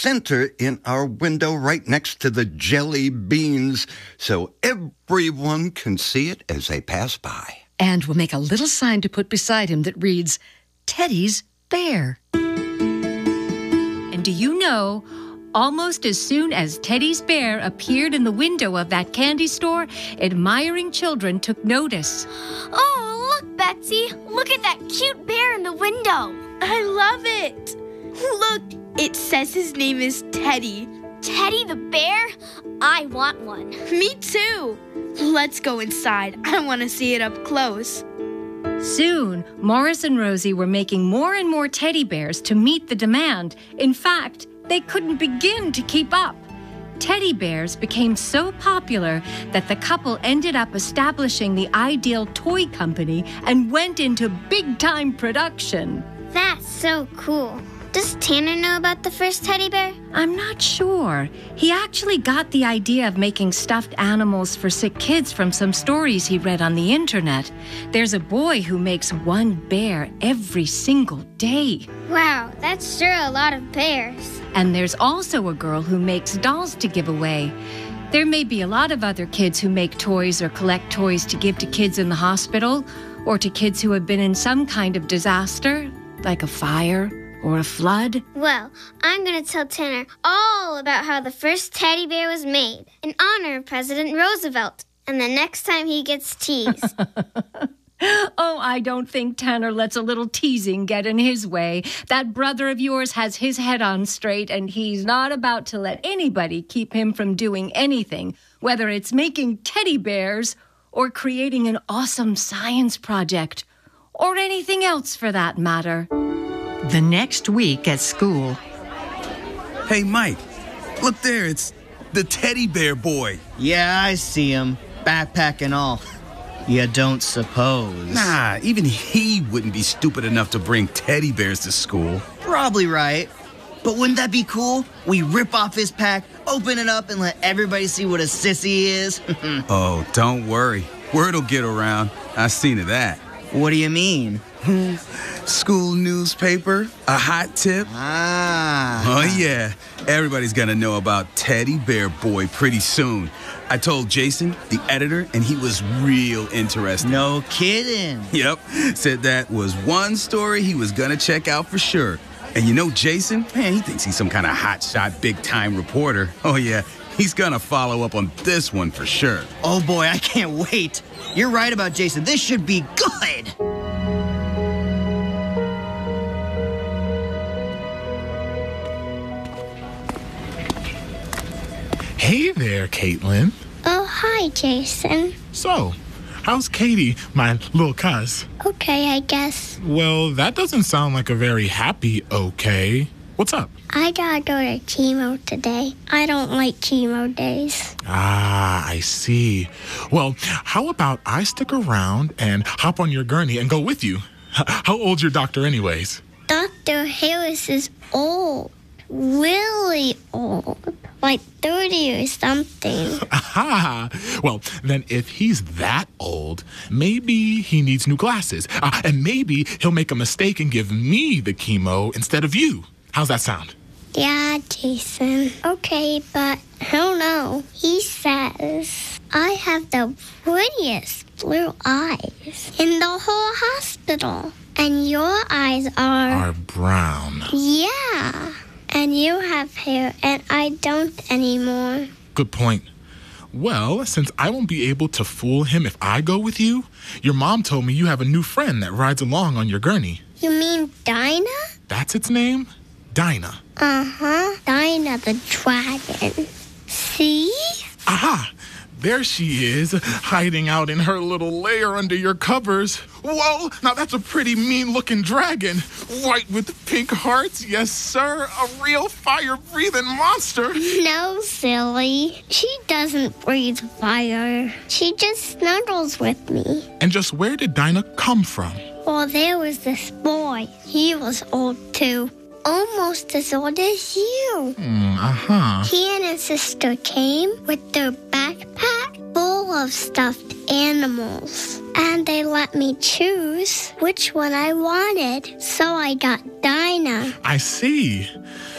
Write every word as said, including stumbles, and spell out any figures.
center in our window right next to the jelly beans so everyone can see it as they pass by. And we'll make a little sign to put beside him that reads, Teddy's Bear. And do you know, almost as soon as Teddy's Bear appeared in the window of that candy store, admiring children took notice. Oh, look, Betsy. Look at that cute bear in the window. I love it. Look, it says his name is Teddy. Teddy the bear? I want one. Me too. Let's go inside. I want to see it up close. Soon, Morris and Rosie were making more and more teddy bears to meet the demand. In fact, they couldn't begin to keep up. Teddy bears became so popular that the couple ended up establishing the Ideal Toy Company and went into big-time production. That's so cool. Does Tanner know about the first teddy bear? I'm not sure. He actually got the idea of making stuffed animals for sick kids from some stories he read on the internet. There's a boy who makes one bear every single day. Wow, that's sure a lot of bears. And there's also a girl who makes dolls to give away. There may be a lot of other kids who make toys or collect toys to give to kids in the hospital or to kids who have been in some kind of disaster, like a fire or a flood. Well, I'm going to tell Tanner all about how the first teddy bear was made in honor of President Roosevelt, and the next time he gets teased. Oh, I don't think Tanner lets a little teasing get in his way. That brother of yours has his head on straight, and he's not about to let anybody keep him from doing anything, whether it's making teddy bears or creating an awesome science project, or anything else for that matter. The next week at school. Hey, Mike, look there, it's the teddy bear boy. Yeah, I see him, backpack and all. You don't suppose? Nah, even he wouldn't be stupid enough to bring teddy bears to school. Probably right. But wouldn't that be cool? We rip off his pack, open it up, and let everybody see what a sissy he is. Oh, don't worry. Word'll get around. I've seen of that. What do you mean? School newspaper, a hot tip. Ah. Oh, yeah. Everybody's gonna know about Teddy Bear Boy pretty soon. I told Jason, the editor, and he was real interested. No kidding. Yep. Said that was one story he was gonna check out for sure. And you know Jason? Man, he thinks he's some kind of hotshot, big-time reporter. Oh, yeah. He's gonna follow up on this one for sure. Oh, boy, I can't wait. You're right about Jason. This should be good. Hey there, Caitlin. Oh, hi, Jason. So, how's Katie, my little cuz? Okay, I guess. Well, that doesn't sound like a very happy okay. What's up? I gotta go to chemo today. I don't like chemo days. Ah, I see. Well, how about I stick around and hop on your gurney and go with you? How old's your doctor anyways? Doctor Harris is old. Really old. Like thirty or something. Aha! Well, then if he's that old, maybe he needs new glasses. Uh, and maybe he'll make a mistake and give me the chemo instead of you. How's that sound? Yeah, Jason. Okay, but I don't know. He says I have the prettiest blue eyes in the whole hospital. And your eyes are... Are brown. Yeah. And you have hair, and I don't anymore. Good point. Well, since I won't be able to fool him if I go with you, your mom told me you have a new friend that rides along on your gurney. You mean Dinah? That's its name? Dinah. Uh-huh. Dinah the dragon. See? Aha! There she is, hiding out in her little lair under your covers. Whoa, now that's a pretty mean-looking dragon. White with pink hearts, yes, sir. A real fire-breathing monster. No, silly. She doesn't breathe fire. She just snuggles with me. And just where did Dinah come from? Well, there was this boy. He was old, too. Almost as old as you. Mm, uh-huh. He and his sister came with their backpack full of stuffed animals. And they let me choose which one I wanted. So I got Dinah. I see.